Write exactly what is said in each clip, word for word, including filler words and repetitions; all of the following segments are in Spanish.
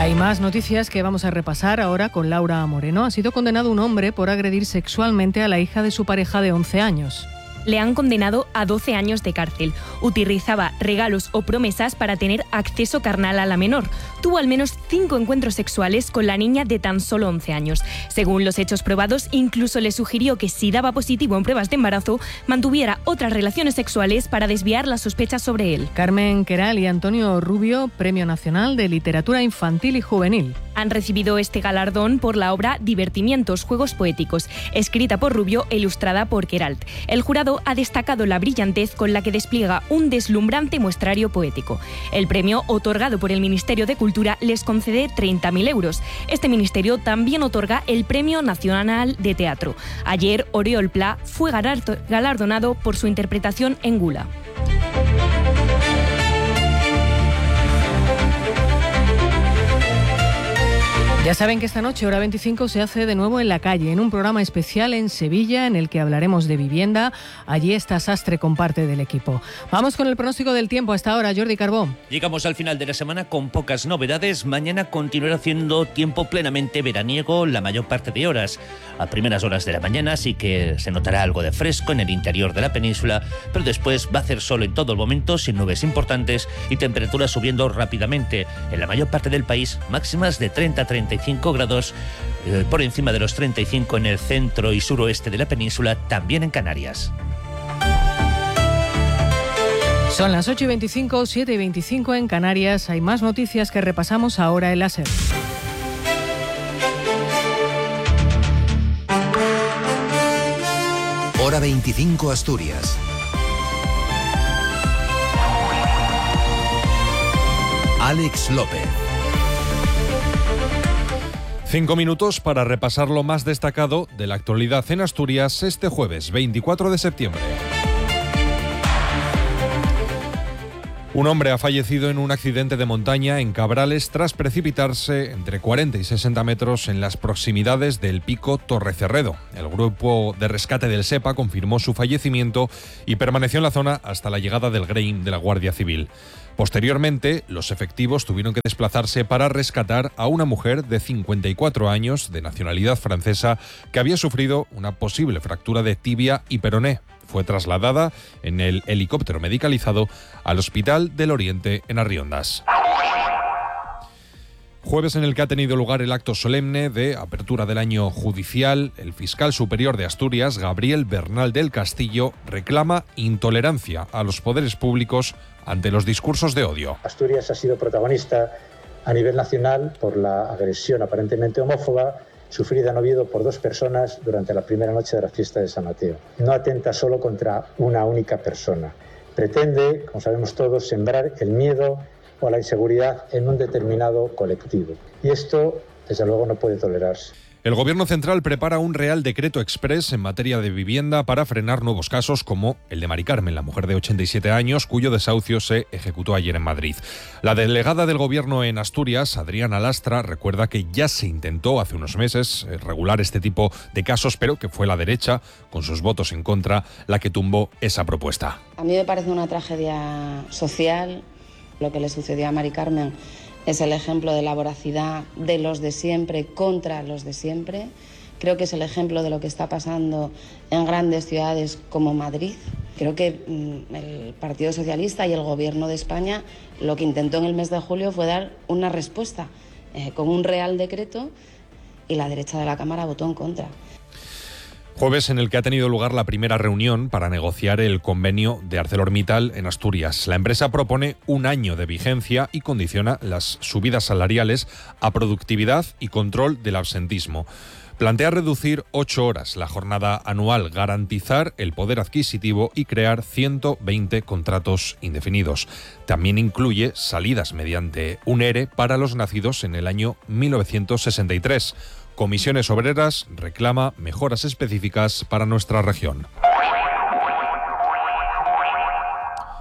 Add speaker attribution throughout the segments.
Speaker 1: Hay más noticias que vamos a repasar ahora con Laura Moreno. Ha sido condenado un hombre por agredir sexualmente a la hija de su pareja de once años.
Speaker 2: Le han condenado a doce años de cárcel. Utilizaba regalos o promesas para tener acceso carnal a la menor. Tuvo al menos cinco encuentros sexuales con la niña de tan solo once años. Según los hechos probados, incluso le sugirió que si daba positivo en pruebas de embarazo, mantuviera otras relaciones sexuales para desviar las sospechas sobre él.
Speaker 1: Carmen Queral y Antonio Rubio, Premio Nacional de Literatura Infantil y Juvenil.
Speaker 2: Han recibido este galardón por la obra Divertimientos, Juegos Poéticos, escrita por Rubio e ilustrada por Queralt. El jurado ha destacado la brillantez con la que despliega un deslumbrante muestrario poético. El premio, otorgado por el Ministerio de Cultura, les concede treinta mil euros. Este ministerio también otorga el Premio Nacional de Teatro. Ayer, Oriol Pla fue galardonado por su interpretación en Gula.
Speaker 1: Ya saben que esta noche, hora veinticinco, se hace de nuevo en la calle, en un programa especial en Sevilla, en el que hablaremos de vivienda. Allí está Sastre con parte del equipo. Vamos con el pronóstico del tiempo hasta ahora, Jordi Carbó.
Speaker 3: Llegamos al final de la semana con pocas novedades. Mañana continuará haciendo tiempo plenamente veraniego la mayor parte de horas. A primeras horas de la mañana sí que se notará algo de fresco en el interior de la península, pero después va a hacer sol en todo el momento, sin nubes importantes y temperaturas subiendo rápidamente. En la mayor parte del país, máximas de treinta a treinta y cinco grados, eh, por encima de los treinta y cinco en el centro y suroeste de la península, también en Canarias.
Speaker 1: Son las ocho y veinticinco, siete y veinticinco en Canarias. Hay más noticias que repasamos ahora en la SER.
Speaker 4: Hora veinticinco Asturias. Alex López.
Speaker 5: Cinco minutos para repasar lo más destacado de la actualidad en Asturias este jueves veinticuatro de septiembre. Un hombre ha fallecido en un accidente de montaña en Cabrales tras precipitarse entre cuarenta y sesenta metros en las proximidades del pico Torrecerredo. El grupo de rescate del SEPA confirmó su fallecimiento y permaneció en la zona hasta la llegada del Grey de la Guardia Civil. Posteriormente, los efectivos tuvieron que desplazarse para rescatar a una mujer de cincuenta y cuatro años, de nacionalidad francesa, que había sufrido una posible fractura de tibia y peroné. Fue trasladada en el helicóptero medicalizado al Hospital del Oriente en Arriondas. Jueves en el que ha tenido lugar el acto solemne de apertura del año judicial. El fiscal superior de Asturias, Gabriel Bernal del Castillo, reclama intolerancia a los poderes públicos ante los discursos de odio.
Speaker 6: Asturias ha sido protagonista a nivel nacional por la agresión aparentemente homófoba sufrida en Oviedo por dos personas durante la primera noche de la fiesta de San Mateo. No atenta solo contra una única persona. Pretende, como sabemos todos, sembrar el miedo o la inseguridad en un determinado colectivo. Y esto, desde luego, no puede tolerarse.
Speaker 5: El Gobierno central prepara un Real Decreto Exprés en materia de vivienda para frenar nuevos casos como el de Mari Carmen, la mujer de ochenta y siete años, cuyo desahucio se ejecutó ayer en Madrid. La delegada del Gobierno en Asturias, Adriana Lastra, recuerda que ya se intentó hace unos meses regular este tipo de casos, pero que fue la derecha, con sus votos en contra, la que tumbó esa propuesta.
Speaker 7: A mí me parece una tragedia social lo que le sucedió a Mari Carmen. Es el ejemplo de la voracidad de los de siempre contra los de siempre. Creo que es el ejemplo de lo que está pasando en grandes ciudades como Madrid. Creo que mmm, el Partido Socialista y el Gobierno de España lo que intentó en el mes de julio fue dar una respuesta eh, con un Real Decreto y la derecha de la Cámara votó en contra.
Speaker 5: Jueves en el que ha tenido lugar la primera reunión para negociar el convenio de ArcelorMittal en Asturias. La empresa propone un año de vigencia y condiciona las subidas salariales a productividad y control del absentismo. Plantea reducir ocho horas la jornada anual, garantizar el poder adquisitivo y crear ciento veinte contratos indefinidos. También incluye salidas mediante un ERE para los nacidos en el año mil novecientos sesenta y tres. Comisiones Obreras reclama mejoras específicas para nuestra región.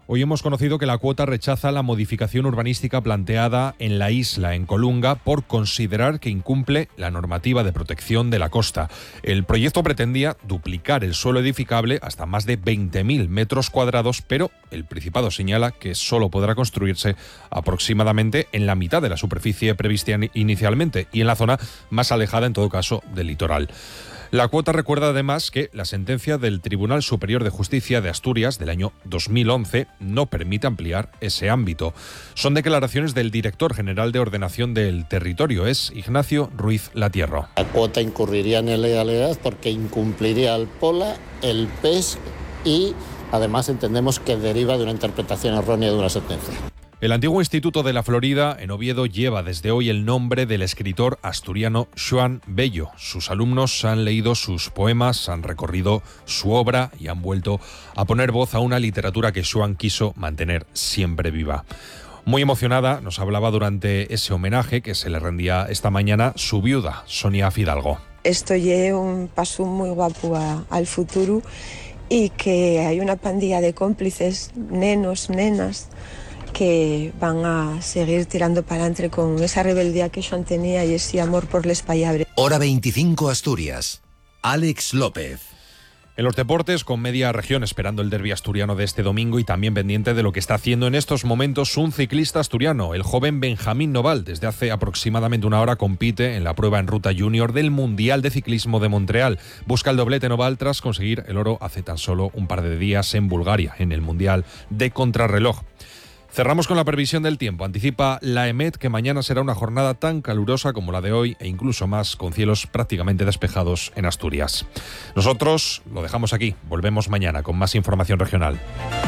Speaker 5: Hoy hemos conocido que la Cuota rechaza la modificación urbanística planteada en la isla, en Colunga, por considerar que incumple la normativa de protección de la costa. El proyecto pretendía duplicar el suelo edificable hasta más de veinte mil metros cuadrados, pero el Principado señala que solo podrá construirse aproximadamente en la mitad de la superficie prevista inicialmente y en la zona más alejada, en todo caso, del litoral. La Cuota recuerda además que la sentencia del Tribunal Superior de Justicia de Asturias del año dos mil once no permite ampliar ese ámbito. Son declaraciones del director general de Ordenación del Territorio, es Ignacio Ruiz Latierro.
Speaker 8: La Cuota incurriría en ilegalidad porque incumpliría el POLA, el P E S y además entendemos que deriva de una interpretación errónea de una sentencia.
Speaker 5: El antiguo Instituto de la Florida, en Oviedo, lleva desde hoy el nombre del escritor asturiano Xoán Bello. Sus alumnos han leído sus poemas, han recorrido su obra y han vuelto a poner voz a una literatura que Xoán quiso mantener siempre viva. Muy emocionada, nos hablaba durante ese homenaje que se le rendía esta mañana su viuda, Sonia Fidalgo.
Speaker 9: Esto lleva un paso muy guapo a, al futuro y que hay una pandilla de cómplices, nenos, nenas, que van a seguir tirando para adelante con esa rebeldía que Xoán tenía y ese amor por les payabre.
Speaker 4: Hora veinticinco Asturias. Alex López.
Speaker 5: En los deportes, con media región esperando el derbi asturiano de este domingo y también pendiente de lo que está haciendo en estos momentos un ciclista asturiano, el joven Benjamín Noval. Desde hace aproximadamente una hora compite en la prueba en ruta junior del Mundial de Ciclismo de Montreal. Busca el doblete Noval tras conseguir el oro hace tan solo un par de días en Bulgaria, en el Mundial de Contrarreloj. Cerramos con la previsión del tiempo. Anticipa la EMET que mañana será una jornada tan calurosa como la de hoy e incluso más, con cielos prácticamente despejados en Asturias. Nosotros lo dejamos aquí. Volvemos mañana con más información regional.